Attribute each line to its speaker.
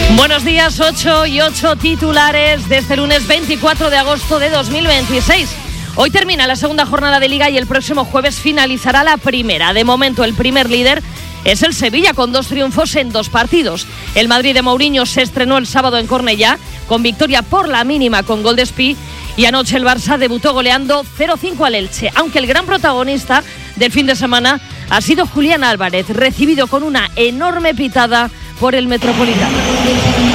Speaker 1: Buenos días, 8:08 titulares de este lunes 24 de agosto de 2026. Hoy termina la segunda jornada de Liga y el próximo jueves finalizará la primera. De momento, el primer líder es el Sevilla, con 2 triunfos en 2 partidos. El Madrid de Mourinho se estrenó el sábado en Cornellá, con victoria por la mínima con gol de Espí, y anoche el Barça debutó goleando 0-5 al Elche, aunque el gran protagonista del fin de semana ha sido Julián Álvarez, recibido con una enorme pitada por el Metropolitano.